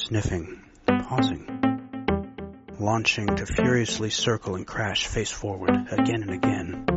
sniffing, pausing, launching to furiously circle and crash face forward again and again.